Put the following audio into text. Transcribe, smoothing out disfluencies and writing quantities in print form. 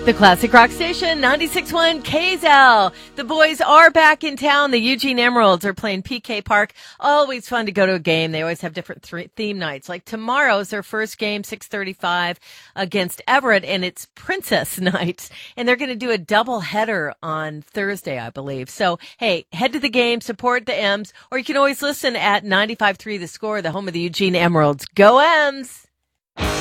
The Classic Rock Station, 96.1 KZL. The boys are back in town. The Eugene Emeralds are playing PK Park. Always fun to go to a game. They always have different theme nights. Like tomorrow's their first game, 6:35 against Everett, and it's Princess Night. And they're going to do a double header on Thursday, I believe. So, hey, head to the game, support the M's, or you can always listen at 95.3 The Score, the home of the Eugene Emeralds. Go M's!